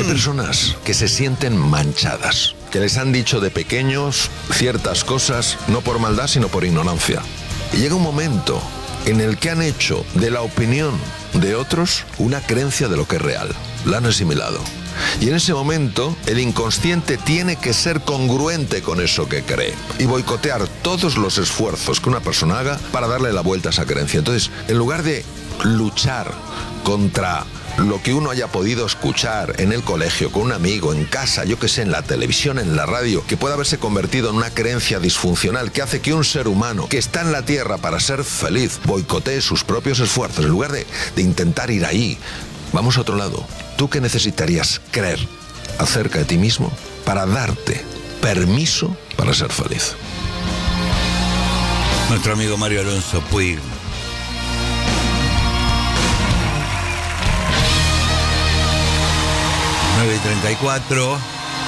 personas que se sienten manchadas, que les han dicho de pequeños ciertas cosas, no por maldad, sino por ignorancia. Y llega un momento en el que han hecho de la opinión de otros una creencia de lo que es real. La han asimilado. Y en ese momento, el inconsciente tiene que ser congruente con eso que cree y boicotear todos los esfuerzos que una persona haga para darle la vuelta a esa creencia. Entonces, en lugar de luchar contra lo que uno haya podido escuchar en el colegio, con un amigo, en casa, yo que sé, en la televisión, en la radio, que puede haberse convertido en una creencia disfuncional que hace que un ser humano que está en la Tierra para ser feliz boicotee sus propios esfuerzos, en lugar de intentar ir ahí, vamos a otro lado. ¿Tú qué necesitarías creer acerca de ti mismo para darte permiso para ser feliz? Nuestro amigo Mario Alonso Puig. Y 34.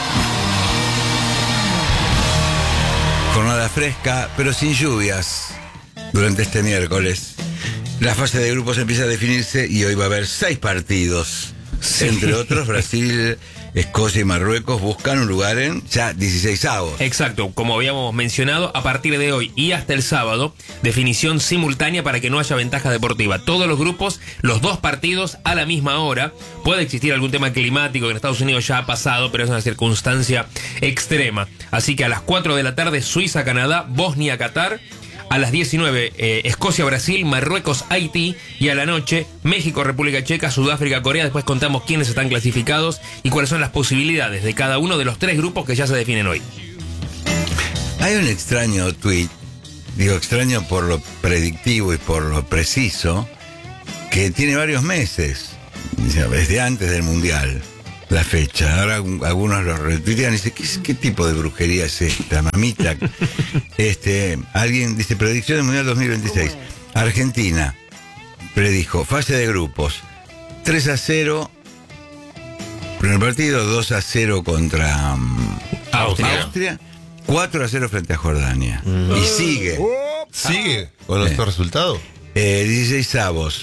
Jornada fresca, pero sin lluvias durante este miércoles. La fase de grupos empieza a definirse y hoy va a haber 6 partidos. Sí. Entre otros, Brasil, Escocia y Marruecos buscan un lugar en ya 16avos. Exacto, como habíamos mencionado, a partir de hoy y hasta el sábado, definición simultánea para que no haya ventaja deportiva. Todos los grupos, los 2 partidos a la misma hora. Puede existir algún tema climático que en Estados Unidos ya ha pasado, pero es una circunstancia extrema. Así que a las 4 de la tarde, Suiza, Canadá, Bosnia, Qatar. A las 19, Escocia, Brasil, Marruecos, Haití. Y a la noche, México, República Checa, Sudáfrica, Corea. Después contamos quiénes están clasificados y cuáles son las posibilidades de cada uno de los 3 grupos que ya se definen hoy. Hay un extraño tuit, digo extraño por lo predictivo y por lo preciso, que tiene varios meses, desde antes del Mundial, la fecha. Ahora algunos lo retuitean y dicen, ¿qué tipo de brujería es esta, mamita? Alguien dice, predicción del Mundial 2026. Argentina predijo, fase de grupos, 3-0, primer partido, 2-0 contra Austria, 4-0 frente a Jordania. Y sigue. ¿Sigue con estos resultados? 16avos,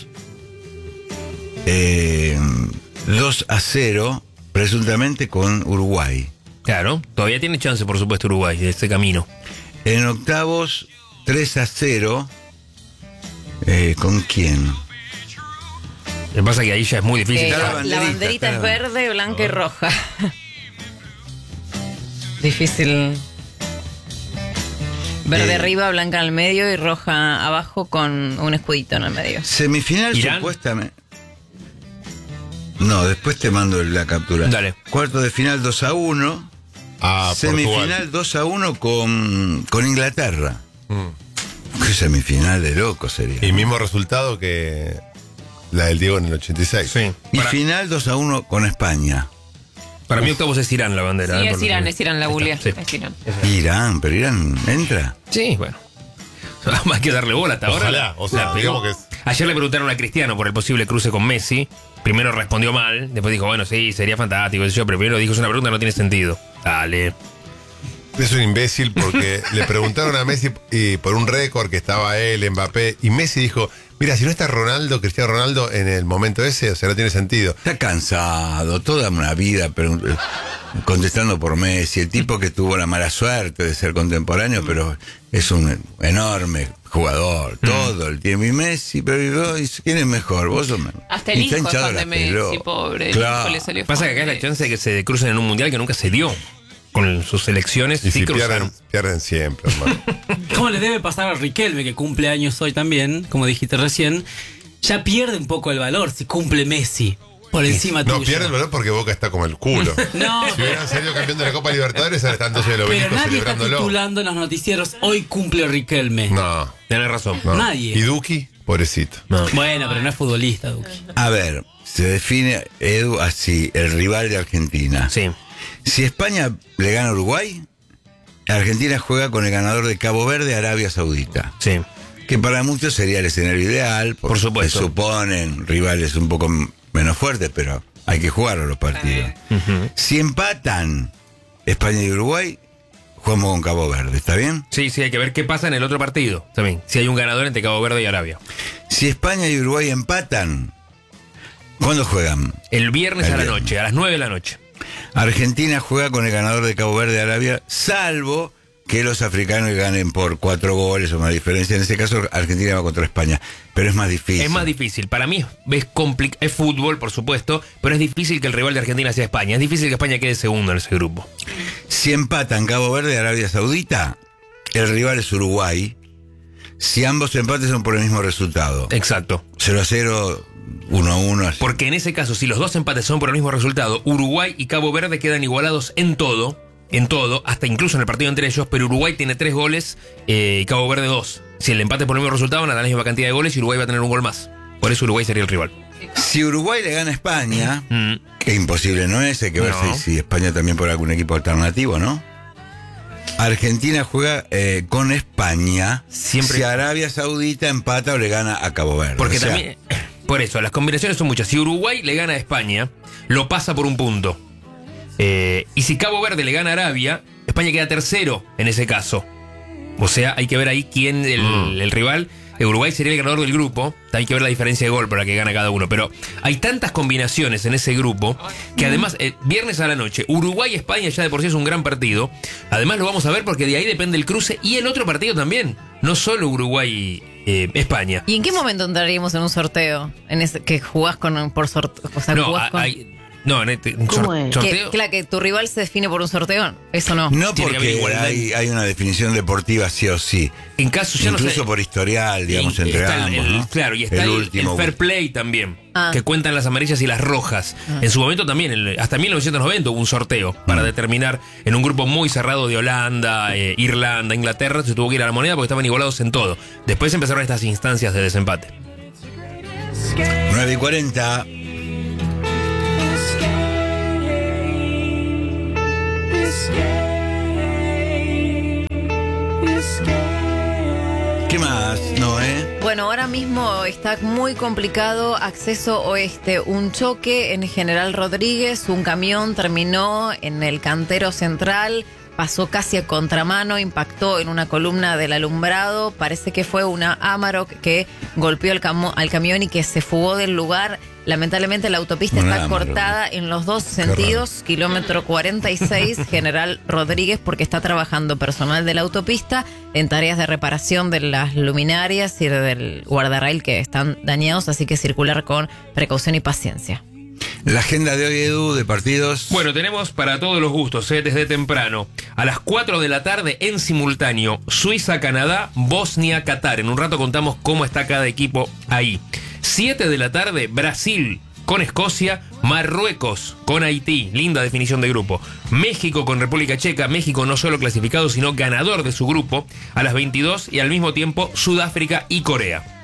2-0, presuntamente con Uruguay. Claro, todavía tiene chance, por supuesto, Uruguay, de este camino. En octavos, 3-0. ¿Con quién? Lo que pasa es que ahí ya es muy difícil. La banderita es verde, blanca y roja. Difícil. Verde arriba, blanca al medio y roja abajo con un escudito en el medio. Semifinal, ¿Irán? Supuestamente. No, después te mando la captura. Dale. Cuarto de final 2-1. Semifinal Portugal. 2-1 con Inglaterra. Qué semifinal de loco sería. Y mismo resultado que la del Diego en el 86. Sí. Y final 2-1 con España. Para mí octavos es Irán la bandera. Sí, es Irán la bulia. Sí. Es Irán. Pero Irán entra. Sí, bueno. Hay que darle bola hasta Ojalá, ahora. o sea, digamos que es... Ayer le preguntaron a Cristiano por el posible cruce con Messi. Primero respondió mal, después dijo, bueno, sí, sería fantástico. Pero primero dijo, es una pregunta que no tiene sentido. Dale. Es un imbécil porque le preguntaron a Messi por un récord que estaba él, Mbappé, y Messi dijo, mira, si no está Cristiano Ronaldo en el momento ese, o sea, no tiene sentido. Está cansado, toda una vida contestando por Messi, el tipo que tuvo la mala suerte de ser contemporáneo, pero es un enorme jugador, todo el tiempo. Y Messi, pero ¿quién es mejor? Vos sos mejor. Hasta el hijo es fan de Messi, pobre. Claro. El hijo le salió. Pasa que acá hay la chance de que se crucen en un mundial que nunca se dio. Con sus selecciones y sí si cruzaron. pierden siempre, hermano. ¿Cómo le debe pasar a Riquelme, que cumple años hoy también, como dijiste recién? Ya pierde un poco el valor si cumple Messi por encima tuyo. No, pierde el valor porque Boca está como el culo. No. Si hubieran salido campeón de la Copa Libertadores, ahora están todos el Pero obelisco nadie está celebrándolo. titulando en los noticieros, hoy cumple Riquelme. No. Tenés razón. No. Nadie. ¿Y Duki? Pobrecito. No. Bueno, pero no es futbolista, Duque. A ver, se define, Edu, así, el rival de Argentina. Sí. Si España le gana a Uruguay, Argentina juega con el ganador de Cabo Verde, Arabia Saudita. Sí. Que para muchos sería el escenario ideal. Por supuesto. Se suponen rivales un poco menos fuertes, pero hay que jugar a los partidos. Si empatan España y Uruguay, jugamos con Cabo Verde, ¿está bien? Sí, hay que ver qué pasa en el otro partido también. Si hay un ganador entre Cabo Verde y Arabia. Si España y Uruguay empatan, ¿cuándo juegan? El viernes a la noche, a las 9 de la noche. Argentina juega con el ganador de Cabo Verde, Arabia, salvo que los africanos ganen por 4 goles o más diferencia. En ese caso, Argentina va contra España. Pero es más difícil. Es más difícil. Para mí es fútbol, por supuesto, pero es difícil que el rival de Argentina sea España. Es difícil que España quede segundo en ese grupo. Si empatan Cabo Verde y Arabia Saudita, el rival es Uruguay. Si ambos empates son por el mismo resultado. Exacto. 0-0, 1-1. Porque en ese caso, si los dos empates son por el mismo resultado, Uruguay y Cabo Verde quedan igualados en todo, hasta incluso en el partido entre ellos, pero Uruguay tiene 3 goles y Cabo Verde 2. Si el empate es por el mismo resultado, van a la misma cantidad de goles y Uruguay va a tener un gol más. Por eso Uruguay sería el rival. Si Uruguay le gana a España, que imposible no es, hay que ver si España también por algún equipo alternativo, ¿no? Argentina juega con España si Arabia Saudita empata o le gana a Cabo Verde. Porque también, por eso, las combinaciones son muchas. Si Uruguay le gana a España, lo pasa por un punto. Y si Cabo Verde le gana a Arabia, España queda tercero en ese caso. O sea, hay que ver ahí quién el rival. Uruguay sería el ganador del grupo. Hay que ver la diferencia de gol para que gana cada uno. Pero hay tantas combinaciones en ese grupo que además, viernes a la noche, Uruguay-España ya de por sí es un gran partido. Además lo vamos a ver porque de ahí depende el cruce y el otro partido también. No solo Uruguay-España. ¿Y en qué momento entraríamos en un sorteo? En ese que jugás por sorteo. O sea, jugás con... No, en sorteo. Claro, que tu rival se define por un sorteo. Eso no. No, Tiene que haber porque igualdad. hay una definición deportiva sí o sí. En caso ya Incluso no sé, por historial, digamos, entre está ambos, ¿no? Claro, y está el fair play también, que cuentan las amarillas y las rojas. En su momento también, hasta 1990 hubo un sorteo para determinar en un grupo muy cerrado de Holanda, Irlanda, Inglaterra, se tuvo que ir a la moneda porque estaban igualados en todo. Después empezaron estas instancias de desempate. 9:40. ¿Qué más, Noé? Bueno, ahora mismo está muy complicado acceso oeste. Un choque en General Rodríguez, un camión terminó en el cantero central, pasó casi a contramano, impactó en una columna del alumbrado. Parece que fue una Amarok que golpeó al camión y que se fugó del lugar. Lamentablemente la autopista está cortada en los dos sentidos, kilómetro 46, General Rodríguez, porque está trabajando personal de la autopista en tareas de reparación de las luminarias y del guardarrail que están dañados, así que circular con precaución y paciencia. La agenda de hoy, Edu, de partidos. Bueno, tenemos para todos los gustos, desde temprano. A las 4 de la tarde, en simultáneo, Suiza-Canadá, Bosnia-Qatar. En un rato contamos cómo está cada equipo ahí. 7 de la tarde, Brasil con Escocia, Marruecos con Haití, linda definición de grupo, México con República Checa, México no solo clasificado, sino ganador de su grupo, a las 22 y al mismo tiempo Sudáfrica y Corea.